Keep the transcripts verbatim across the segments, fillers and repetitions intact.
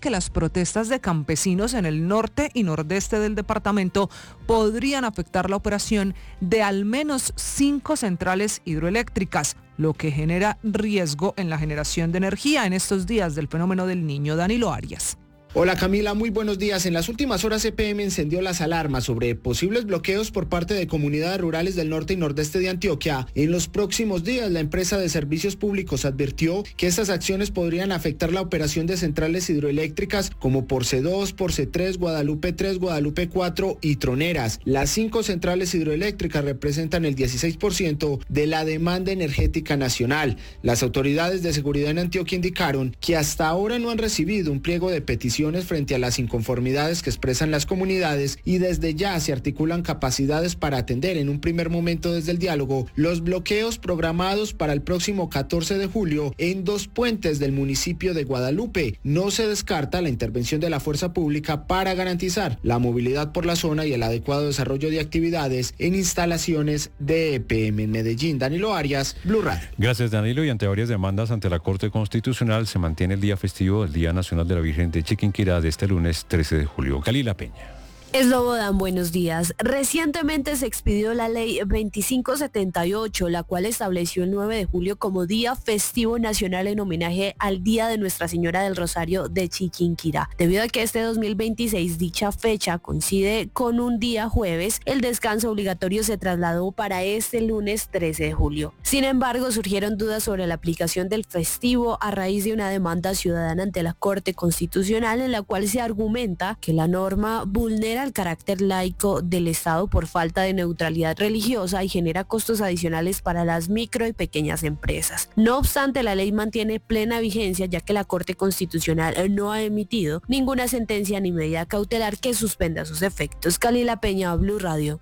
que las protestas de campesinos en el norte y nordeste del departamento podrían afectar la operación de al menos cinco centrales hidroeléctricas, lo que genera riesgo en la generación de energía en estos días del fenómeno del Niño. Danilo Arias. Hola Camila, muy buenos días. En las últimas horas E P M encendió las alarmas sobre posibles bloqueos por parte de comunidades rurales del norte y nordeste de Antioquia. En los próximos días, la empresa de servicios públicos advirtió que estas acciones podrían afectar la operación de centrales hidroeléctricas como Porce dos, Porce tres, Guadalupe tres, Guadalupe cuatro y Troneras. Las cinco centrales hidroeléctricas representan el dieciséis por ciento de la demanda energética nacional. Las autoridades de seguridad en Antioquia indicaron que hasta ahora no han recibido un pliego de peticiones frente a las inconformidades que expresan las comunidades y desde ya se articulan capacidades para atender en un primer momento desde el diálogo los bloqueos programados para el próximo catorce de julio en dos puentes del municipio de Guadalupe. No se descarta la intervención de la fuerza pública para garantizar la movilidad por la zona y el adecuado desarrollo de actividades en instalaciones de E P M en Medellín. Danilo Arias, Blue Radio. Gracias, Danilo. Y ante varias demandas ante la Corte Constitucional se mantiene el día festivo del Día Nacional de la Virgen de Chiquinquirá de este lunes trece de julio. Kalila Peña. Slobodan, buenos días. Recientemente se expidió la ley veinticinco setenta y ocho, la cual estableció el nueve de julio como día festivo nacional en homenaje al Día de Nuestra Señora del Rosario de Chiquinquirá. Debido a que este dos mil veintiséis dicha fecha coincide con un día jueves, el descanso obligatorio se trasladó para este lunes trece de julio. Sin embargo, surgieron dudas sobre la aplicación del festivo a raíz de una demanda ciudadana ante la Corte Constitucional en la cual se argumenta que la norma vulnera el carácter laico del Estado por falta de neutralidad religiosa y genera costos adicionales para las micro y pequeñas empresas. No obstante, la ley mantiene plena vigencia ya que la Corte Constitucional no ha emitido ninguna sentencia ni medida cautelar que suspenda sus efectos. Kalila Peña, Blue Radio.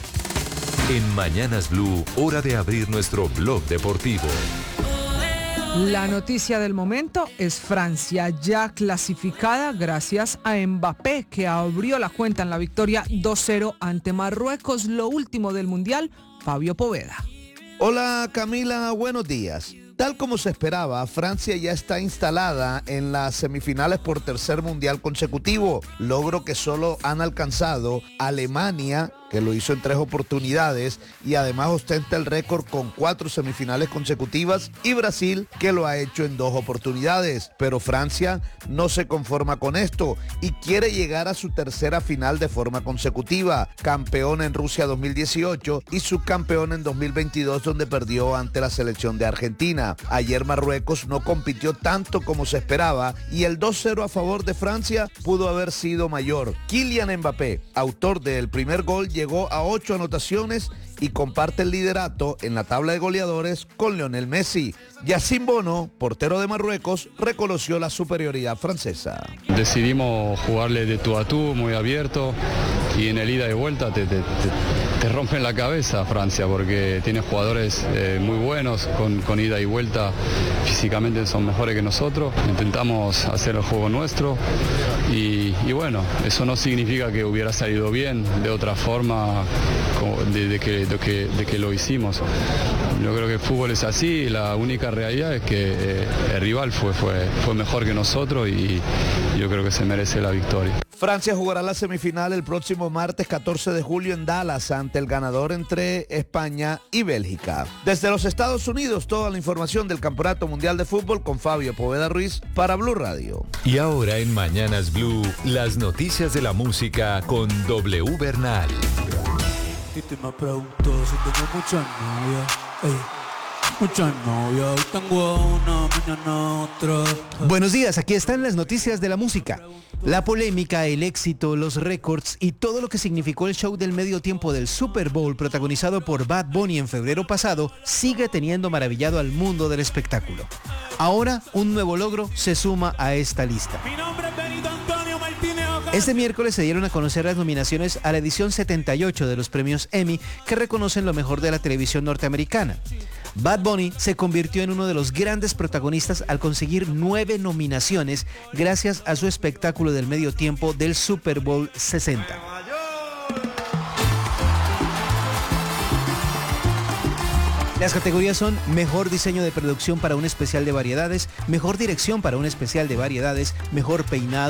En Mañanas Blue, hora de abrir nuestro blog deportivo. La noticia del momento es Francia, ya clasificada gracias a Mbappé, que abrió la cuenta en la victoria dos cero ante Marruecos, lo último del Mundial. Fabio Poveda. Hola Camila, buenos días. Tal como se esperaba, Francia ya está instalada en las semifinales por tercer mundial consecutivo, logro que solo han alcanzado Alemania, que lo hizo en tres oportunidades y además ostenta el récord con cuatro semifinales consecutivas, y Brasil, que lo ha hecho en dos oportunidades. Pero Francia no se conforma con esto y quiere llegar a su tercera final de forma consecutiva, campeón en Rusia dos mil dieciocho y subcampeón en dos mil veintidós, donde perdió ante la selección de Argentina. Ayer Marruecos no compitió tanto como se esperaba y el dos cero a favor de Francia pudo haber sido mayor. Kylian Mbappé, autor del primer gol, llegó a ocho anotaciones y comparte el liderato en la tabla de goleadores con Lionel Messi. Yacine Bono, portero de Marruecos, reconoció la superioridad francesa. Decidimos jugarle de tú a tú, muy abierto, y en el ida y vuelta te, te, te, te rompen la cabeza Francia, porque tiene jugadores eh, muy buenos, con, con ida y vuelta, físicamente son mejores que nosotros. Intentamos hacer el juego nuestro y, y bueno, eso no significa que hubiera salido bien de otra forma de, de, que, de, que, de que lo hicimos. Yo creo que el fútbol es así, la única realidad es que eh, el rival fue, fue, fue mejor que nosotros y yo creo que se merece la victoria. Francia jugará la semifinal el próximo martes catorce de julio en Dallas ante el ganador entre España y Bélgica. Desde los Estados Unidos, toda la información del Campeonato Mundial de Fútbol con Fabio Poveda Ruiz para Blue Radio. Y ahora en Mañanas Blue, las noticias de la música con W Bernal. Titi me preguntó si tengo muchas novias, ey, muchas novias, hoy tengo una, mañana otra. Buenos días, aquí están las noticias de la música. La polémica, el éxito, los récords y todo lo que significó el show del medio tiempo del Super Bowl protagonizado por Bad Bunny en febrero pasado sigue teniendo maravillado al mundo del espectáculo. Ahora, un nuevo logro se suma a esta lista. Este miércoles se dieron a conocer las nominaciones a la edición setenta y ocho de los premios Emmy, que reconocen lo mejor de la televisión norteamericana. Bad Bunny se convirtió en uno de los grandes protagonistas al conseguir nueve nominaciones gracias a su espectáculo del medio tiempo del Super Bowl sesenta. Las categorías son Mejor Diseño de Producción para un Especial de Variedades, Mejor Dirección para un Especial de Variedades, Mejor Peinado,